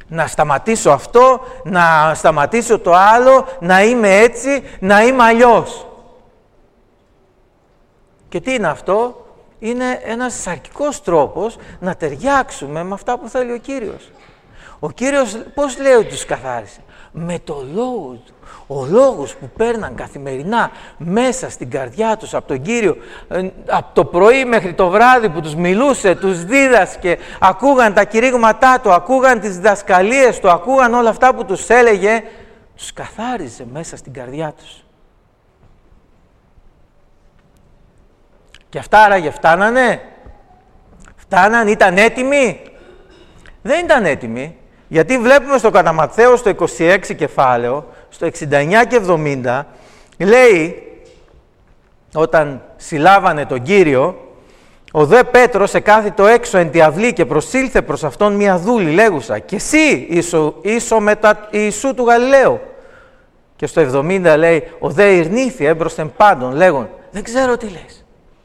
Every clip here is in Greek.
Να σταματήσω αυτό, να σταματήσω το άλλο, να είμαι έτσι, να είμαι αλλιώς. Και τι είναι αυτό? Είναι ένας σαρκικός τρόπος να ταιριάξουμε με αυτά που θέλει ο Κύριος. Ο Κύριος πώς λέει ότι τους καθάρισε? Με το λόγο του. Ο λόγος που παίρναν καθημερινά μέσα στην καρδιά τους από τον Κύριο, από το πρωί μέχρι το βράδυ που τους μιλούσε, τους δίδασκε, ακούγαν τα κηρύγματά του, ακούγαν τις διδασκαλίες του, ακούγαν όλα αυτά που τους έλεγε, τους καθάριζε μέσα στην καρδιά τους. Και αυτά άραγε φτάνανε? Φτάνανε, ήταν έτοιμοι? Δεν ήταν έτοιμοι. Γιατί βλέπουμε στο κατά Ματθαίου στο 26 κεφάλαιο, στο 69 και 70, λέει, όταν συλλάβανε τον Κύριο, ο δε Πέτρος εκάθιτο έξω εν τη αυλή και προσήλθε προς αυτόν μία δούλη, λέγουσα, «Και εσύ ίσο μετά Ιησού του Γαλιλαίου». Και στο 70 λέει, ο δε ειρνήθη έμπροσθεν πάντων, λέγον, «Δεν ξέρω τι λες».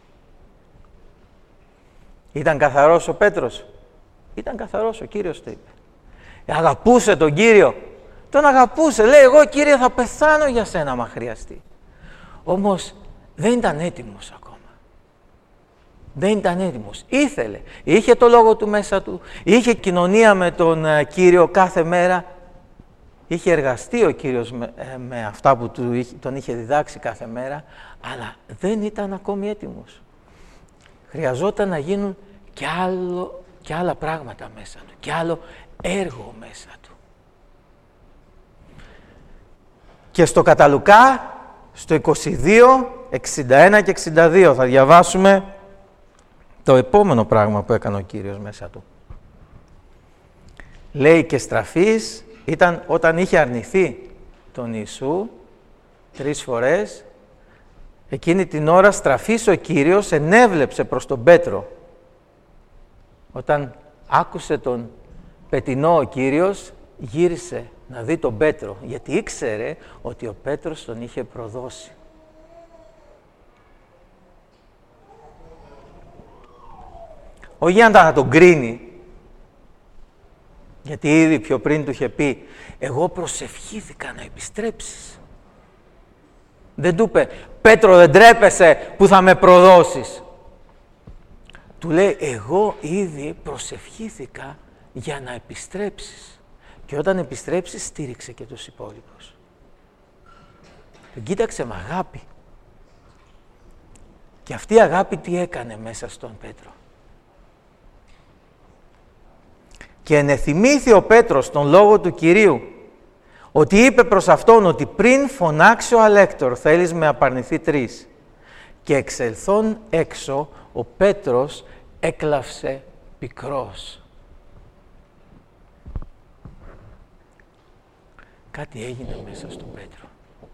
Ήταν καθαρός ο Πέτρος? Ήταν καθαρός, ο Κύριος το είπε. Αγαπούσε τον Κύριο. Τον αγαπούσε. Λέει, εγώ Κύριε θα πεθάνω για σένα άμα χρειαστεί. Όμως δεν ήταν έτοιμος ακόμα. Δεν ήταν έτοιμος. Ήθελε. Είχε το λόγο του μέσα του. Είχε κοινωνία με τον Κύριο κάθε μέρα. Είχε εργαστεί ο Κύριος με αυτά που τον είχε διδάξει κάθε μέρα. Αλλά δεν ήταν ακόμη έτοιμος. Χρειαζόταν να γίνουν και άλλα πράγματα μέσα του. Και άλλο έργο μέσα του. Και στο κατά Λουκά, στο 22, 61 και 62 θα διαβάσουμε το επόμενο πράγμα που έκανε ο Κύριος μέσα του. Λέει και στραφής ήταν όταν είχε αρνηθεί τον Ιησού 3 φορές, εκείνη την ώρα στραφής ο Κύριος ενέβλεψε προς τον Πέτρο. Όταν άκουσε τον πετεινό ο Κύριος, γύρισε να δει τον Πέτρο, γιατί ήξερε ότι ο Πέτρος τον είχε προδώσει. Όχι να τον κρίνει, γιατί ήδη πιο πριν του είχε πει, εγώ προσευχήθηκα να επιστρέψεις. Δεν του είπε, Πέτρο δεν τρέπεσαι που θα με προδώσεις. Του λέει, εγώ ήδη προσευχήθηκα για να επιστρέψεις. Και όταν επιστρέψεις, στήριξε και τους υπόλοιπους. Τον κοίταξε με αγάπη. Και αυτή η αγάπη τι έκανε μέσα στον Πέτρο? Και ενεθυμήθη ο Πέτρος τον λόγο του Κυρίου, ότι είπε προς αυτόν ότι πριν φωνάξει ο αλέκτορ θέλεις με απαρνηθεί 3. Και εξελθών έξω ο Πέτρος έκλαυσε πικρός. Κάτι έγινε μέσα στον Πέτρο.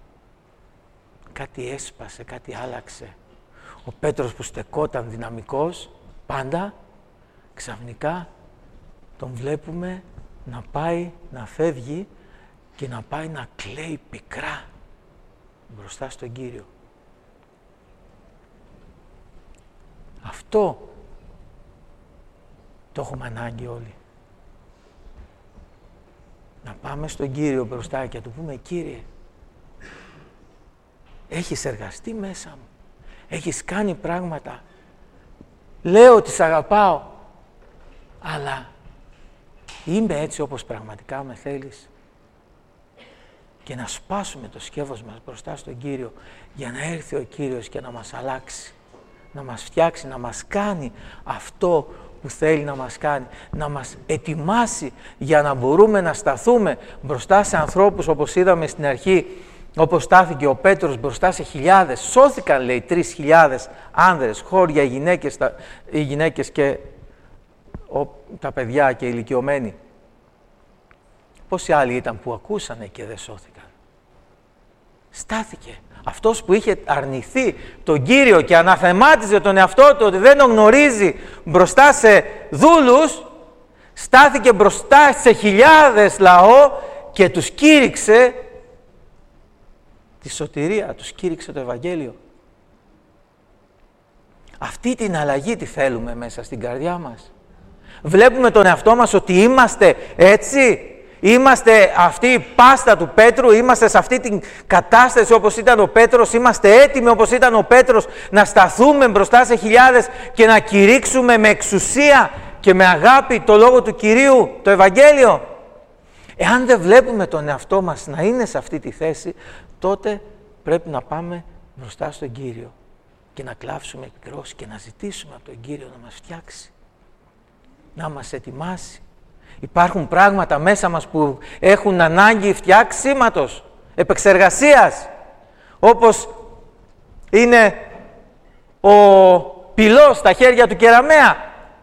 Κάτι έσπασε, κάτι άλλαξε. Ο Πέτρος που στεκόταν δυναμικός πάντα, ξαφνικά τον βλέπουμε να πάει, να φεύγει και να πάει να κλαίει πικρά μπροστά στον Κύριο. Αυτό το έχουμε ανάγκη όλοι. Να πάμε στον Κύριο μπροστά και να του πούμε, Κύριε, έχεις εργαστεί μέσα μου, έχεις κάνει πράγματα, λέω ότι σ' αγαπάω, αλλά είμαι έτσι όπως πραγματικά με θέλεις? Και να σπάσουμε το σκεύος μας μπροστά στον Κύριο για να έρθει ο Κύριος και να μας αλλάξει, να μας φτιάξει, να μας κάνει αυτό που θέλει να μας κάνει, να μας ετοιμάσει για να μπορούμε να σταθούμε μπροστά σε ανθρώπους όπως είδαμε στην αρχή, όπως στάθηκε ο Πέτρος μπροστά σε χιλιάδες. Σώθηκαν, λέει, 3.000 άνδρες, χώρια, οι γυναίκες και τα παιδιά και οι ηλικιωμένοι. Πόσοι άλλοι ήταν που ακούσανε και δεν σώθηκαν? Στάθηκε. Αυτός που είχε αρνηθεί τον Κύριο και αναθεμάτιζε τον εαυτό του ότι δεν τον γνωρίζει μπροστά σε δούλους, στάθηκε μπροστά σε χιλιάδες λαό και τους κήρυξε τη σωτηρία, τους κήρυξε το Ευαγγέλιο. Αυτή την αλλαγή τη θέλουμε μέσα στην καρδιά μας. Βλέπουμε τον εαυτό μας ότι είμαστε έτσι. Είμαστε αυτή η πάστα του Πέτρου, είμαστε σε αυτή την κατάσταση όπως ήταν ο Πέτρος, είμαστε έτοιμοι όπως ήταν ο Πέτρος να σταθούμε μπροστά σε χιλιάδες και να κηρύξουμε με εξουσία και με αγάπη το Λόγο του Κυρίου, το Ευαγγέλιο. Εάν δεν βλέπουμε τον εαυτό μας να είναι σε αυτή τη θέση, τότε πρέπει να πάμε μπροστά στον Κύριο και να κλάψουμε πικρός και να ζητήσουμε από τον Κύριο να μας φτιάξει, να μας ετοιμάσει. Υπάρχουν πράγματα μέσα μας που έχουν ανάγκη φτιάξηματος, επεξεργασίας, όπως είναι ο πυλός στα χέρια του κεραμαία.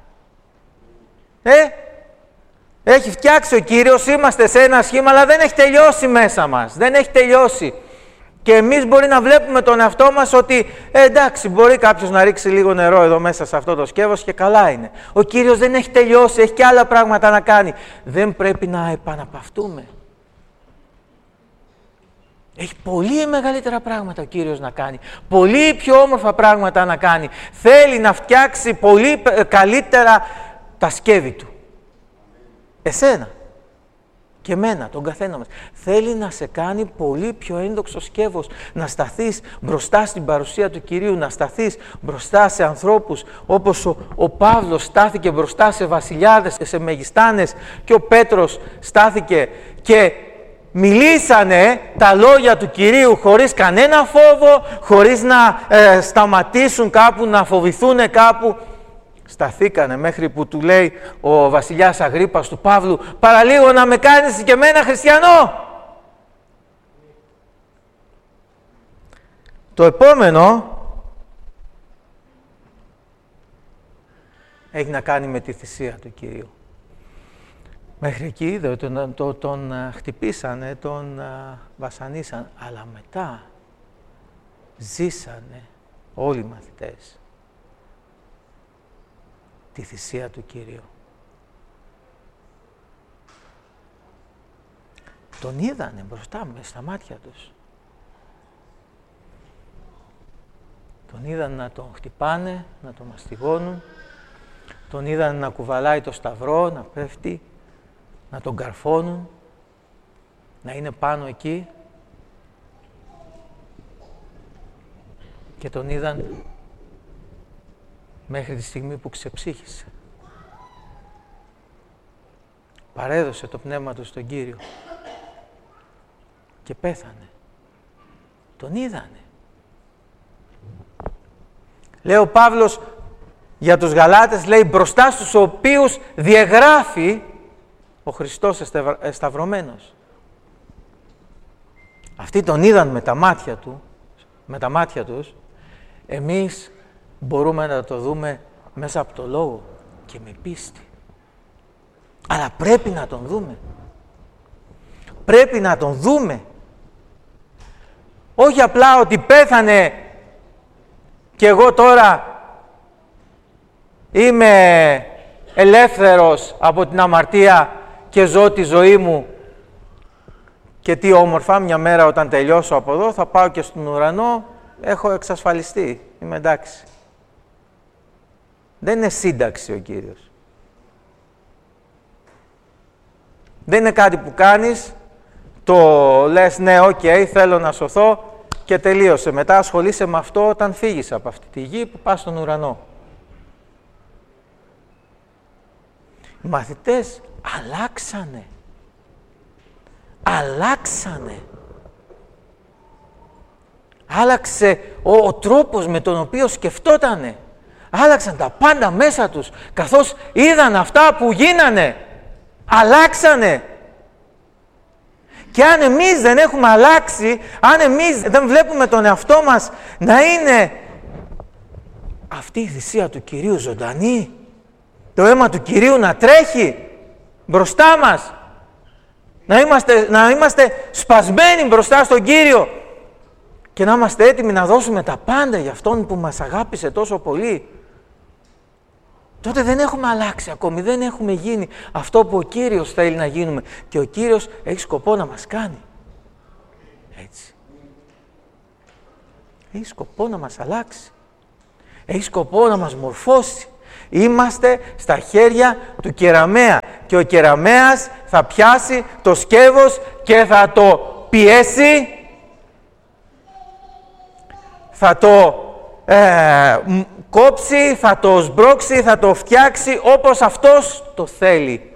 Έχει φτιάξει ο Κύριος, είμαστε σε ένα σχήμα, αλλά δεν έχει τελειώσει μέσα μας. Δεν έχει τελειώσει. Και εμείς μπορεί να βλέπουμε τον εαυτό μας ότι εντάξει, μπορεί κάποιος να ρίξει λίγο νερό εδώ μέσα σε αυτό το σκεύος και καλά είναι. Ο Κύριος δεν έχει τελειώσει, έχει και άλλα πράγματα να κάνει. Δεν πρέπει να επαναπαυτούμε. Έχει πολύ μεγαλύτερα πράγματα ο Κύριος να κάνει. Πολύ πιο όμορφα πράγματα να κάνει. Θέλει να φτιάξει πολύ καλύτερα τα σκεύη του. Εσένα και εμένα, τον καθένα μας. Θέλει να σε κάνει πολύ πιο ένδοξο σκεύος, να σταθείς μπροστά στην παρουσία του Κυρίου, να σταθείς μπροστά σε ανθρώπους όπως ο Παύλος στάθηκε μπροστά σε βασιλιάδες, σε μεγιστάνες, και ο Πέτρος στάθηκε και μιλήσανε τα λόγια του Κυρίου χωρίς κανένα φόβο, χωρίς να σταματήσουν κάπου, να φοβηθούν κάπου. Σταθήκανε μέχρι που του λέει ο βασιλιάς Αγρίππας του Παύλου, παραλίγο να με κάνεις και εμένα χριστιανό. Το επόμενο έχει να κάνει με τη θυσία του Κυρίου. Μέχρι εκεί τον χτυπήσανε, τον βασανίσαν, αλλά μετά ζήσανε όλοι οι μαθητές τη θυσία του Κυρίου. Τον είδανε μπροστά στα μάτια τους. Τον είδαν να τον χτυπάνε, να τον μαστιγώνουν. Τον είδαν να κουβαλάει το σταυρό, να πέφτει, να τον καρφώνουν, να είναι πάνω εκεί. Και τον είδαν μέχρι τη στιγμή που ξεψύχησε. Παρέδωσε το πνεύμα του στον Κύριο και πέθανε. Τον είδανε. Λέει ο Παύλος για τους Γαλάτες, λέει, μπροστά στους οποίους διαγράφει ο Χριστός εσταυρωμένος. Αυτοί τον είδαν με τα μάτια τους, εμείς μπορούμε να το δούμε μέσα από το Λόγο και με πίστη. Αλλά πρέπει να τον δούμε. Πρέπει να τον δούμε. Όχι απλά ότι πέθανε και εγώ τώρα είμαι ελεύθερος από την αμαρτία και ζω τη ζωή μου και τι όμορφα, μια μέρα όταν τελειώσω από εδώ θα πάω και στον ουρανό, έχω εξασφαλιστεί, είμαι εντάξει. Δεν είναι σύνταξη ο Κύριος. Δεν είναι κάτι που κάνεις, το λες ναι, θέλω να σωθώ και τελείωσε. Μετά ασχολείσαι με αυτό όταν φύγεις από αυτή τη γη που πας στον ουρανό. Οι μαθητές αλλάξανε. Άλλαξε ο τρόπος με τον οποίο σκεφτότανε. Άλλαξαν τα πάντα μέσα τους, καθώς είδαν αυτά που γίνανε. Αλλάξανε. Και αν εμείς δεν έχουμε αλλάξει, αν εμείς δεν βλέπουμε τον εαυτό μας να είναι αυτή η θυσία του Κυρίου ζωντανή, το αίμα του Κυρίου να τρέχει μπροστά μας, να είμαστε σπασμένοι μπροστά στον Κύριο και να είμαστε έτοιμοι να δώσουμε τα πάντα για Αυτόν που μας αγάπησε τόσο πολύ, τότε δεν έχουμε αλλάξει ακόμη, δεν έχουμε γίνει αυτό που ο Κύριος θέλει να γίνουμε. Και ο Κύριος έχει σκοπό να μας κάνει έτσι. Έχει σκοπό να μας αλλάξει. Έχει σκοπό να μας μορφώσει. Είμαστε στα χέρια του κεραμαία και ο κεραμέας θα πιάσει το σκεύος και θα το πιέσει, θα το κόψει, θα το σμπρώξει, θα το φτιάξει όπως αυτός το θέλει.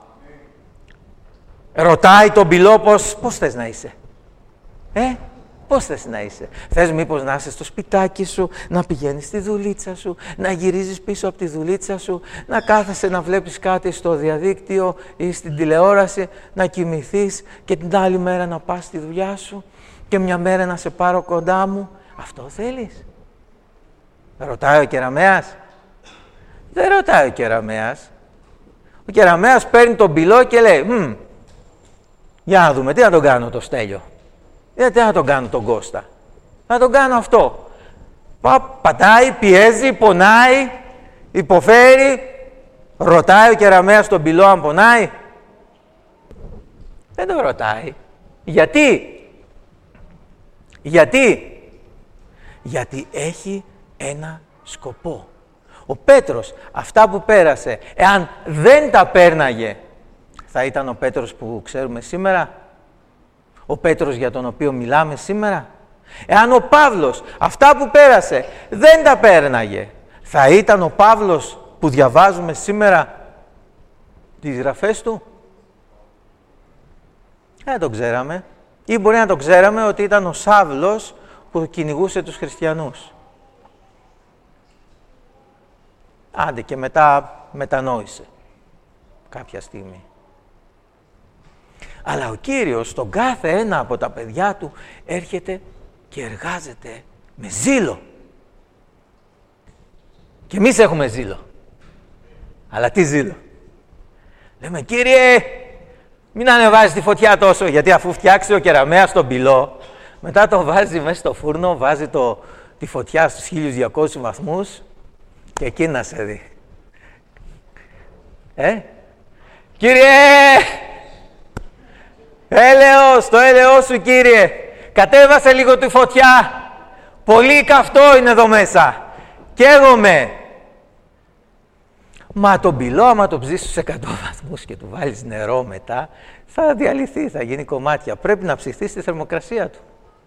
Ρωτάει τον πυλό πώς θες να είσαι. Πώς θες να είσαι. Θες μήπως να είσαι στο σπιτάκι σου, να πηγαίνεις στη δουλίτσα σου, να γυρίζεις πίσω από τη δουλίτσα σου, να κάθεσαι να βλέπεις κάτι στο διαδίκτυο ή στην τηλεόραση, να κοιμηθείς και την άλλη μέρα να πας στη δουλειά σου και μια μέρα να σε πάρω κοντά μου. Αυτό θέλεις. Ρωτάει ο κεραμέας. Δεν ρωτάει ο κεραμέας. Ο κεραμέας παίρνει τον πυλό και λέει για να δούμε, τι να τον κάνω το Στέλιο. Γιατί να τον κάνω τον Κώστα. Να τον κάνω αυτό. Πατάει, πιέζει, πονάει, υποφέρει. Ρωτάει ο κεραμέας τον πυλό αν πονάει. Δεν τον ρωτάει. Γιατί έχει ένα σκοπό. Ο Πέτρος αυτά που πέρασε, εάν δεν τα πέρναγε, θα ήταν ο Πέτρος που ξέρουμε σήμερα. Ο Πέτρος για τον οποίο μιλάμε σήμερα. Εάν ο Παύλος αυτά που πέρασε δεν τα πέρναγε, θα ήταν ο Παύλος που διαβάζουμε σήμερα τις γραφές του. Δεν τον ξέραμε. Ή μπορεί να τον ξέραμε ότι ήταν ο Σάβλος που κυνηγούσε τους χριστιανούς. Άντε και μετά μετανόησε κάποια στιγμή. Αλλά ο Κύριος στον κάθε ένα από τα παιδιά του έρχεται και εργάζεται με ζήλο. Και εμείς έχουμε ζήλο. Αλλά τι ζήλο. Λέμε, Κύριε, μην ανεβάζεις τη φωτιά τόσο, γιατί αφού φτιάξει ο κεραμέας τον πυλό, μετά το βάζει μέσα στο φούρνο, βάζει τη φωτιά στους 1200 βαθμούς και εκεί να σε δει. Κύριε! Έλεος, το έλεος σου, Κύριε! Κατέβασε λίγο τη φωτιά! Πολύ καυτό είναι εδώ μέσα! Καίγομαι! Μα τον πυλό, άμα το ψήσεις στους 100 βαθμούς και του βάλεις νερό μετά, θα διαλυθεί, θα γίνει κομμάτια. Πρέπει να ψηθεί στη θερμοκρασία του.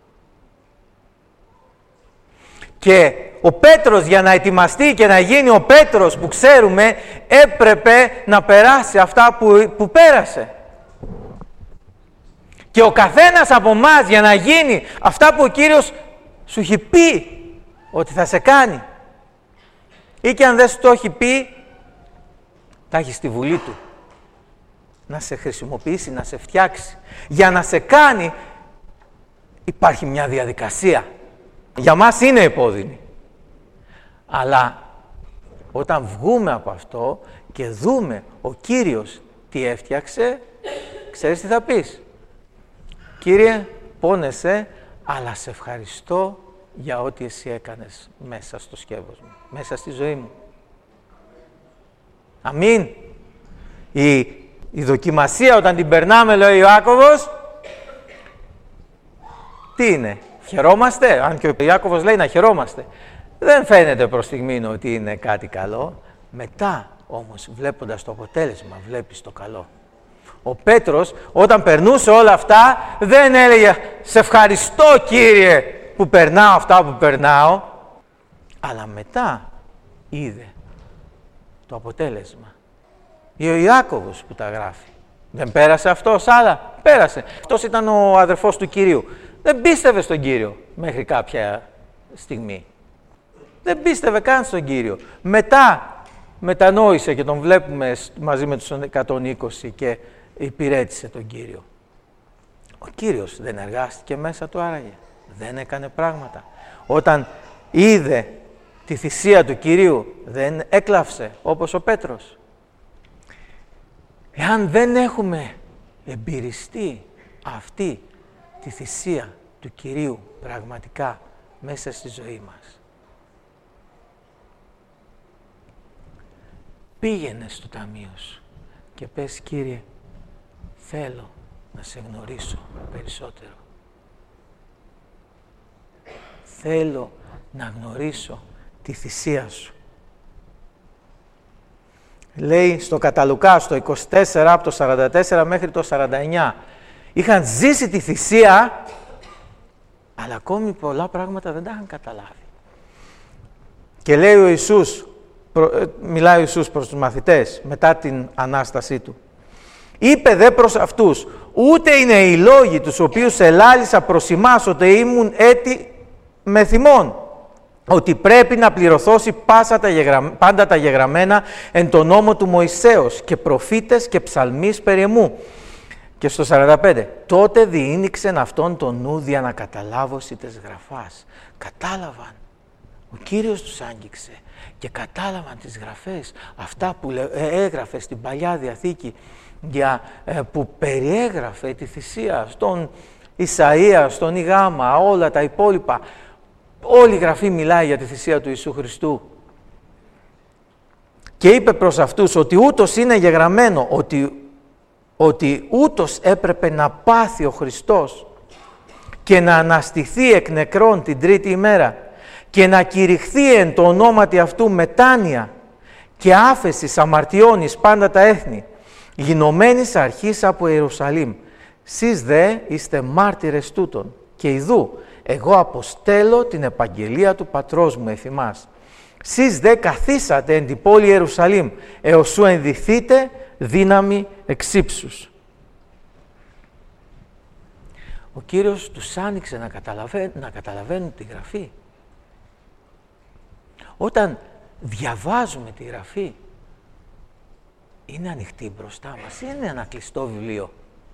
Και ο Πέτρος, για να ετοιμαστεί και να γίνει ο Πέτρος που ξέρουμε, έπρεπε να περάσει αυτά που πέρασε. Και ο καθένας από εμάς, για να γίνει αυτά που ο Κύριος σου έχει πει ότι θα σε κάνει, ή και αν δεν σου το έχει πει, τα έχει στη Βουλή του. Να σε χρησιμοποιήσει, να σε φτιάξει. Για να σε κάνει, υπάρχει μια διαδικασία. Για μας είναι επώδυνη. Αλλά όταν βγούμε από αυτό και δούμε ο Κύριος τι έφτιαξε, ξέρεις τι θα πεις. Κύριε, πόνεσαι, αλλά σε ευχαριστώ για ό,τι εσύ έκανες μέσα στο σκεύος μου, μέσα στη ζωή μου. Αμήν. Η δοκιμασία όταν την περνάμε, λέει ο Ιάκωβος, τι είναι, χαιρόμαστε, αν και ο Ιάκωβος λέει να χαιρόμαστε. Δεν φαίνεται προς στιγμήν ότι είναι κάτι καλό. Μετά όμως, βλέποντας το αποτέλεσμα, βλέπεις το καλό. Ο Πέτρος, όταν περνούσε όλα αυτά, δεν έλεγε «Σε ευχαριστώ, Κύριε, που περνάω αυτά που περνάω», αλλά μετά είδε το αποτέλεσμα. Ή ο Ιάκωβος που τα γράφει. Δεν πέρασε αυτός άλλα? Πέρασε. Αυτός ήταν ο αδερφός του Κυρίου. Δεν πίστευε στον Κύριο μέχρι κάποια στιγμή. Δεν πίστευε καν στον Κύριο. Μετά μετανόησε και τον βλέπουμε μαζί με τους 120 και υπηρέτησε τον Κύριο. Ο Κύριος δεν εργάστηκε μέσα του άραγε. Δεν έκανε πράγματα. Όταν είδε τη θυσία του Κυρίου, δεν έκλαυσε όπως ο Πέτρος. Εάν δεν έχουμε εμπειριστεί αυτή τη θυσία του Κυρίου πραγματικά μέσα στη ζωή μας, πήγαινε στο ταμείο σου και πες, Κύριε, θέλω να σε γνωρίσω περισσότερο. Θέλω να γνωρίσω τη θυσία σου. Λέει στο Καταλουκά, στο 24, από το 44 μέχρι το 49. Είχαν ζήσει τη θυσία, αλλά ακόμη πολλά πράγματα δεν τα είχαν καταλάβει. Και λέει ο Ιησούς, μιλάει ο Ιησούς προς τους μαθητές μετά την Ανάστασή του. Είπε δε προς αυτούς, ούτε είναι οι λόγοι τους οποίους ελάλησα προς ημάς, ότι ήμουν έτη με θυμών, ότι πρέπει να πληρωθώσει πάντα τα γεγραμμένα εν το νόμο του Μωυσέως και προφήτες και ψαλμείς περί εμού. Και στο 45, τότε διήνυξεν αυτόν τον νου δια να καταλάβωση τες γραφάς. Κατάλαβαν. Ο Κύριος τους άγγιξε και κατάλαβαν τις γραφές, αυτά που έγραφε στην Παλιά Διαθήκη, που περιέγραφε τη θυσία στον Ισαΐα, στον Ιγάμα, όλα τα υπόλοιπα. Όλη η Γραφή μιλάει για τη θυσία του Ιησού Χριστού. Και είπε προς αυτούς ότι ούτως είναι γεγραμμένο, ότι ούτως έπρεπε να πάθει ο Χριστός και να αναστηθεί εκ νεκρών την τρίτη ημέρα και να κηρυχθεί εν το ονόματι αυτού μετάνοια και άφεσης αμαρτιών εις πάντα τα έθνη, γινωμένης αρχής από Ιερουσαλήμ. Σεις δε είστε μάρτυρες τούτων, και ιδού εγώ αποστέλω την επαγγελία του πατρός μου εφ' ημάς. Σεις δε καθίσατε εν την πόλη Ιερουσαλήμ, έως σου ενδυθείτε δύναμη εξύψους. Ο Κύριος τους άνοιξε να καταλαβαίνουν τη Γραφή. Όταν διαβάζουμε τη Γραφή, είναι ανοιχτή μπροστά μας, είναι ένα κλειστό βιβλίο.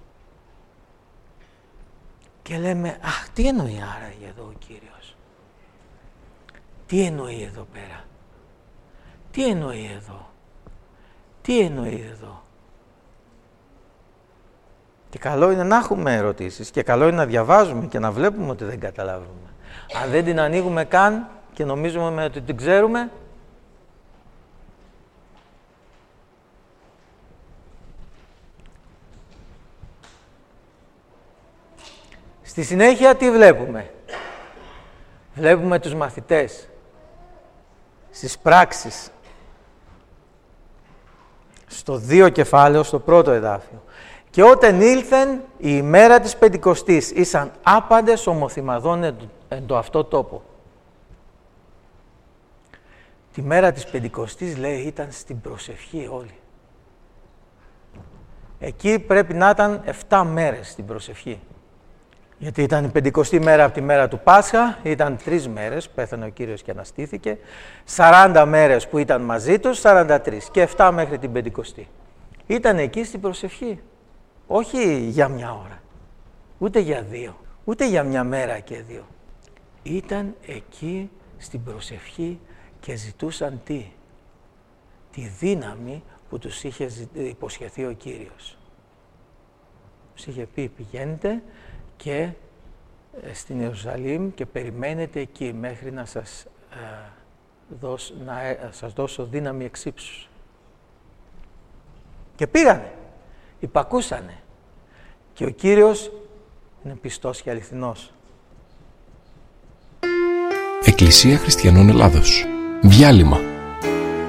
Και λέμε, αχ, τι εννοεί άραγε εδώ ο Κύριος? Τι εννοεί εδώ πέρα? Τι εννοεί εδώ? Τι εννοεί εδώ? Και καλό είναι να έχουμε ερωτήσεις και καλό είναι να διαβάζουμε και να βλέπουμε ότι δεν καταλάβουμε. Αν δεν την ανοίγουμε καν και νομίζουμε ότι την ξέρουμε, στη συνέχεια τι βλέπουμε? Βλέπουμε τους μαθητές στις πράξεις, στο 2 κεφάλαιο, στο πρώτο εδάφιο. Και όταν ήλθεν η ημέρα της Πεντηκοστής, ήσαν άπαντες ομοθυμαδών εν το αυτό τόπο. Τη μέρα της Πεντηκοστής, λέει, ήταν στην προσευχή όλοι. Εκεί πρέπει να ήταν 7 μέρες στην προσευχή. Γιατί ήταν η Πεντηκοστή μέρα από τη μέρα του Πάσχα, ήταν 3 μέρες, πέθανε ο Κύριος και αναστήθηκε, 40 μέρες που ήταν μαζί τους, 43 και 7 μέχρι την Πεντηκοστή. Ήταν εκεί στην προσευχή, όχι για μια ώρα, ούτε για 2, ούτε για μια μέρα και 2. Ήταν εκεί στην προσευχή και ζητούσαν τι? Τη δύναμη που τους είχε υποσχεθεί ο Κύριος. Τους είχε πει, πηγαίνετε και στην Ιερουσαλήμ και περιμένετε εκεί μέχρι να σας δώσω δύναμη εξύψους. Και πήγανε, υπακούσανε. Και ο Κύριος είναι πιστός και αληθινός. Εκκλησία Χριστιανών Ελλάδος. Διάλειμμα.